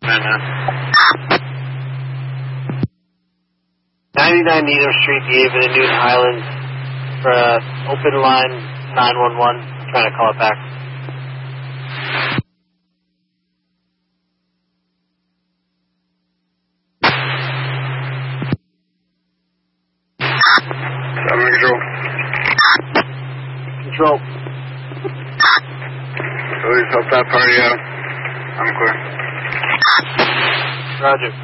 man. 99 Needham Street, the Haven in Newton Highlands, for open line 911. I'm trying to call it back. Control. Please help that party out. I'm clear. Roger.